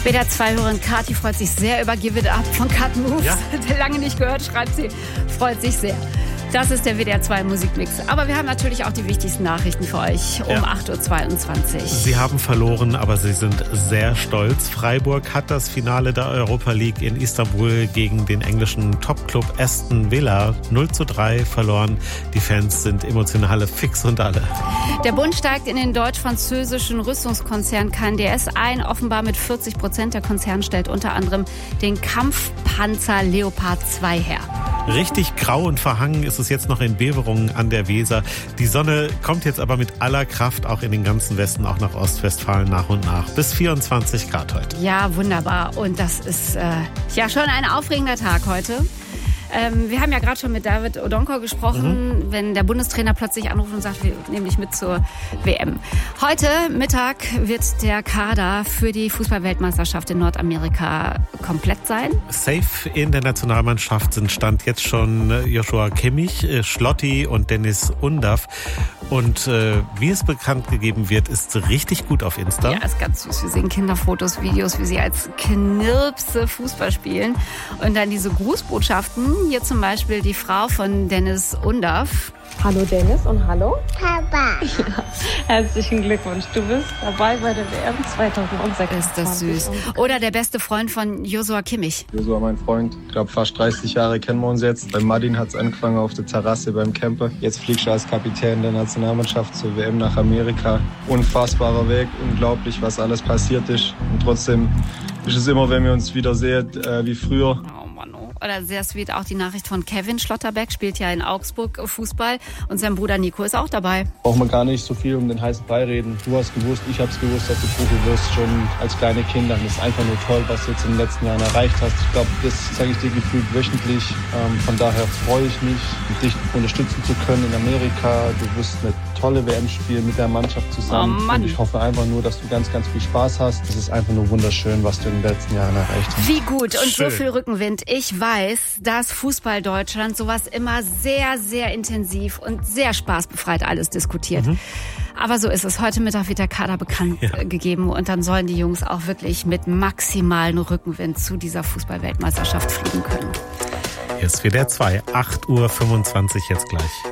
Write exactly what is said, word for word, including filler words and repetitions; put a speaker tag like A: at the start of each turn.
A: W D R zwei-Hörerin Kathi freut sich sehr über Give It Up von Cut Moves. Ja. Lange nicht gehört, schreibt sie. Freut sich sehr. Das ist der W D R zwei Musikmix. Aber wir haben natürlich auch die wichtigsten Nachrichten für euch um ja. acht Uhr zweiundzwanzig.
B: Sie haben verloren, aber sie sind sehr stolz. Freiburg hat das Finale der Europa League in Istanbul gegen den englischen Topclub Aston Villa null zu drei verloren. Die Fans sind emotionale Fix und alle.
A: Der Bund steigt in den deutsch-französischen Rüstungskonzern K N D S ein. Offenbar mit vierzig Prozent. Der Konzern stellt unter anderem den Kampfpanzer Leopard zwei her.
B: Richtig grau und verhangen ist es jetzt noch in Beverungen an der Weser. Die Sonne kommt jetzt aber mit aller Kraft auch in den ganzen Westen, auch nach Ostwestfalen nach und nach. Bis vierundzwanzig Grad heute.
A: Ja, wunderbar. Und das ist äh, ja schon ein aufregender Tag heute. Ähm, wir haben ja gerade schon mit David Odonkor gesprochen, mhm. wenn der Bundestrainer plötzlich anruft und sagt, wir nehmen dich mit zur W M. Heute Mittag wird der Kader für die Fußball-Weltmeisterschaft in Nordamerika komplett sein.
B: Safe in der Nationalmannschaft sind Stand jetzt schon Joshua Kimmich, Schlotti und Dennis Undaff. Und äh, wie es bekannt gegeben wird, ist richtig gut auf Insta.
A: Ja, ist ganz süß. Wir sehen Kinderfotos, Videos, wie sie als Knirpse Fußball spielen. Und dann diese Grußbotschaften. Hier zum Beispiel die Frau von Dennis Undaff.
C: Hallo Dennis und hallo
D: Papa.
C: Ja, herzlichen Glückwunsch. Du bist dabei bei der W M zweitausendsechsundzwanzig.
A: Ist das süß. Oder der beste Freund von Joshua Kimmich.
E: Joshua, mein Freund. Ich glaube, fast dreißig Jahre kennen wir uns jetzt. Bei Martin hat es angefangen auf der Terrasse beim Camper. Jetzt fliegst du als Kapitän der Nationalmannschaft zur W M nach Amerika. Unfassbarer Weg, unglaublich, was alles passiert ist. Und trotzdem ist es immer, wenn wir uns wieder sehen, äh, wie früher.
A: Oh Mann, oh. Oder sehr sweet auch die Nachricht von Kevin Schlotterbeck, spielt ja in Augsburg Fußball und sein Bruder Nico ist auch dabei.
E: Braucht man gar nicht so viel um den heißen Brei reden. Du hast gewusst, ich hab's gewusst, dass du Profi wirst, schon als kleine Kind. Das ist einfach nur toll, was du jetzt in den letzten Jahren erreicht hast. Ich glaube, das zeige ich dir gefühlt wöchentlich. Ähm, von daher freue ich mich, dich unterstützen zu können in Amerika. Du wirst eine tolle W M spielen mit der Mannschaft zusammen.
A: Oh Mann.
E: Und ich hoffe einfach nur, dass du ganz, ganz viel Spaß hast. Es ist einfach nur wunderschön, was du in den letzten Jahren erreicht hast.
A: Wie gut und
B: Schön.
A: So viel Rückenwind. Ich weiß, dass Fußball Deutschland sowas immer sehr, sehr intensiv und sehr spaßbefreit alles diskutiert. Mhm. Aber so ist es. Heute Mittag wird der Kader bekannt ja. gegeben und dann sollen die Jungs auch wirklich mit maximalen Rückenwind zu dieser Fußball-Weltmeisterschaft fliegen können.
B: Hier ist W D R zwei, acht Uhr fünfundzwanzig jetzt gleich.